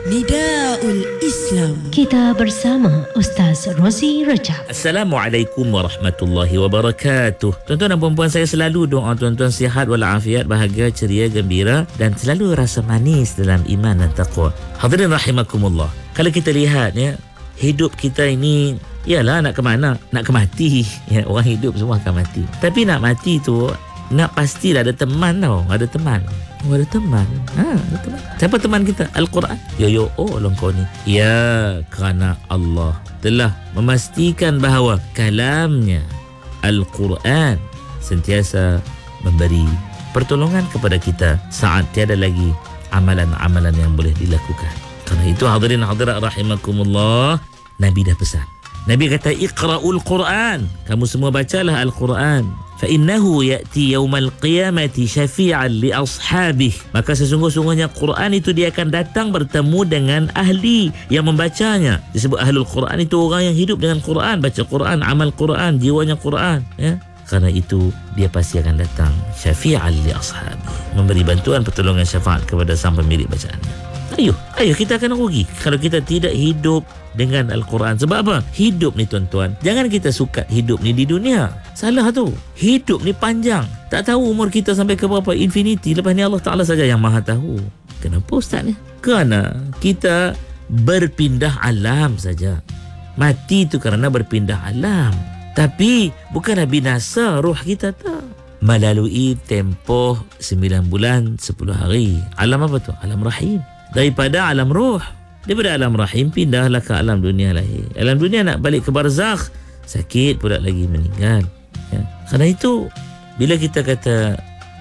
Nidaul Islam. Kita bersama Ustaz Rozi Rajab. Assalamualaikum warahmatullahi wabarakatuh. Tuan-tuan dan puan-puan, saya selalu doa tuan-tuan sihat walafiat, bahagia, ceria, gembira dan selalu rasa manis dalam iman dan taqwa. Hadirin rahimakumullah. Kalau kita lihat ya, hidup kita ini ialah nak ke mana? Nak ke mati. Ya, orang hidup semua akan mati. Tapi nak mati tu nak pastilah ada teman tau. Ada teman. Oh, ada teman. Ada teman. Siapa teman kita? Al-Quran. Kau ni. Ya, kerana Allah telah memastikan bahawa kalamnya Al-Quran sentiasa memberi pertolongan kepada kita saat tiada lagi amalan-amalan yang boleh dilakukan. Kerana itu hadirin hadirat rahimakumullah, Nabi dah pesan. Nabi kata, Iqra'ul Quran. Kamu semua bacalah Al-Quran. Fa'innahu ya'ti yawmal qiyamati syafi'an li ashabih. Maka sesungguhnya Quran itu dia akan datang bertemu dengan ahli yang membacanya. Disebut ahlul Quran itu orang yang hidup dengan Quran, baca Quran, amal Quran, jiwanya Quran. Ya. Kerana itu dia pasti akan datang syafi'an li ashabih, memberi bantuan, pertolongan, syafaat kepada sang pemilik bacaannya. Ayuh kita akan rugi kalau kita tidak hidup dengan Al-Quran. Sebab apa? Hidup ni tuan-tuan, jangan kita suka hidup ni di dunia. Salah tu. Hidup ni panjang. Tak tahu umur kita sampai ke berapa, infinity. Lepas ni Allah Ta'ala saja yang maha tahu. Kenapa Ustaz ni? Kerana kita berpindah alam saja. Mati tu kerana berpindah alam. Tapi bukanlah binasa roh kita tak. Melalui tempoh 9 bulan 10 hari. Alam apa tu? Alam rahim. Daripada alam roh, daripada alam rahim pindahlah ke alam dunia lahir. Alam dunia nak balik ke barzakh, sakit pula lagi meninggal. Ya. Kerana itu bila kita kata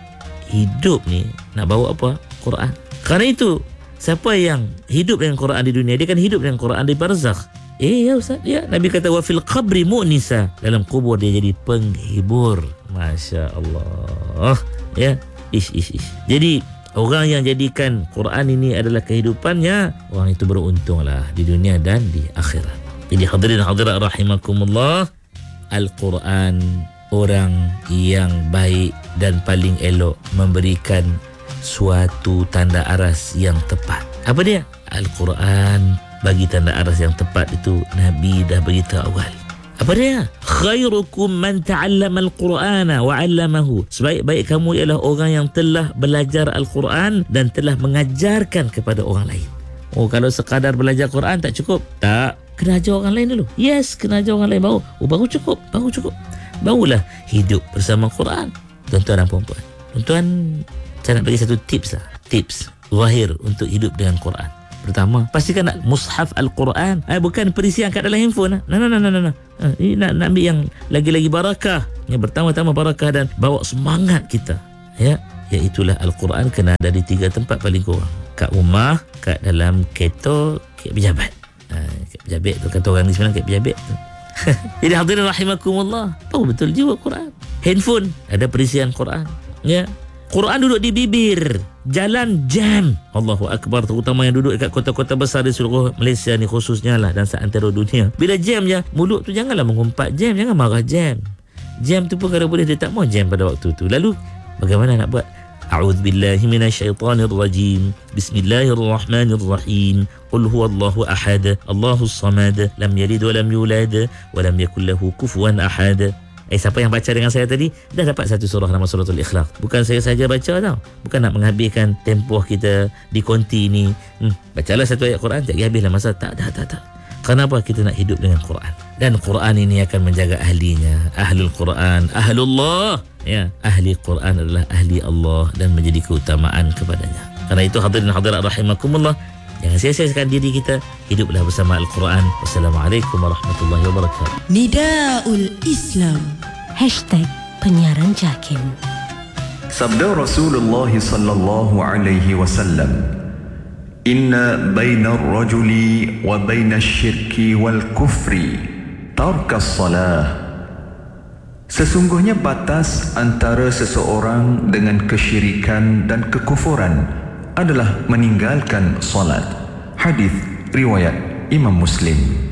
hidup ni nak bawa apa? Quran. Kerana itu siapa yang hidup dengan Quran di dunia, dia kan hidup dengan Quran di barzakh. Ya Ustaz, ya. Nabi kata wa fil qabri mu'nisa. Dalam kubur dia jadi penghibur. Masya Allah. Ya. Ish. Jadi orang yang jadikan Quran ini adalah kehidupannya, orang itu beruntunglah di dunia dan di akhirat. Jadi hadirin hadirat rahimakumullah, Al-Quran orang yang baik dan paling elok memberikan suatu tanda aras yang tepat. Apa dia? Al-Quran bagi tanda aras yang tepat itu Nabi dah beritahu awal. Apa dia? Khairukum man ta'allama al-Qur'ana wa 'allamahu. Sebaik-baik kamu ialah orang yang telah belajar Al-Quran dan telah mengajarkan kepada orang lain. Oh, kalau sekadar belajar Quran tak cukup. Tak, kena ajar orang lain dulu. Yes, kena ajar orang lain baru cukup. Barulah hidup bersama Quran. Tuan-tuan dan puan-puan. Tuan-tuan, saya nak bagi satu tips lah. Tips zahir untuk hidup dengan Quran. Pertama, pastikan nak mushaf Al-Quran. Bukan perisian kat dalam handphone. No. Ini nak ambil yang lagi-lagi barakah. Yang pertama-tama barakah dan bawa semangat kita. Ya, iaitulah Al-Quran kena ada di 3 tempat paling kurang. Kat rumah, kat dalam kereta, kat pejabat. Kat pejabat tu kata orang ni sebenarnya kat pejabat tu. Jadi hadirin rahimakumullah, tahu betul jiwa Quran. Handphone ada perisian Quran. Ya. Quran duduk di bibir, jalan jam. Allahu Akbar, terutama yang duduk dekat kota-kota besar di seluruh Malaysia ni khususnya lah dan seantero dunia. Bila jam je, mulut tu janganlah mengumpat jam, jangan marah jam. Jam tu pun kalau boleh dia tak mau jam pada waktu tu. Lalu bagaimana nak buat? A'udzubillahi minasyaitonirrajim. Bismillahirrahmanirrahim. Qul huwallahu ahad, Allahus samad, lam yalid wa lam yulad wa lam yakul lahu kufuwan ahad. Siapa yang baca dengan saya tadi dah dapat satu surah nama suratul Ikhlas. Bukan saya saja baca tau. Bukan nak menghabiskan tempoh kita di konti ni. Bacalah satu ayat Quran, tak habislah masa. Tak. Kenapa kita nak hidup dengan Quran? Dan Quran ini akan menjaga ahlinya. Ahlul Quran, ahlullah. Ya, ahli Quran adalah ahli Allah dan menjadi keutamaan kepadanya. Karena itu hadirin hadirat rahimakumullah, jangan sia-siakan diri kita, hiduplah bersama Al-Quran. Wassalamualaikum warahmatullahi wabarakatuh. Nidaul Islam. #penyiaran Jakim. Sabda Rasulullah sallallahu alaihi wasallam, Inna bainar rajuli wa bainas syirki wal kufri tarkas salah. Sesungguhnya batas antara seseorang dengan kesyirikan dan kekufuran adalah meninggalkan salat. Hadis riwayat Imam Muslim.